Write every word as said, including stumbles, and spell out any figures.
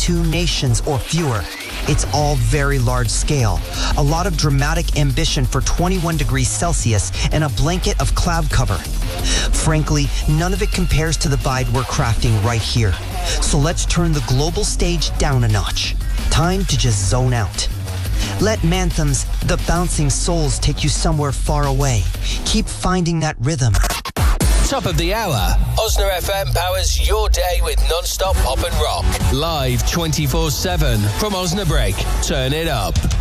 two nations or fewer. It's all very large scale. A lot of dramatic ambition for twenty-one degrees Celsius and a blanket of cloud cover. Frankly, none of it compares to the vibe we're crafting right here. So let's turn the global stage down a notch. Time to just zone out. Let Manthem's The Bouncing Souls take you somewhere far away. Keep finding that rhythm. Top of the hour. Osna F M powers your day with non-stop pop and rock. Live twenty-four seven from Osnabrück. Turn it up.